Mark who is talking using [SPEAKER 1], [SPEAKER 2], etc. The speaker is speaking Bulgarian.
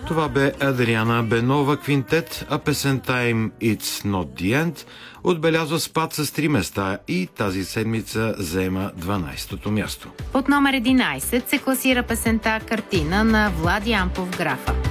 [SPEAKER 1] Това бе Адриана Бенова Квинтет, а песента им It's Not The End отбелязва спад с 3 места и тази седмица заема 12-то място.
[SPEAKER 2] Под номер 11 се класира песента Картина на Влади Ампов Графа.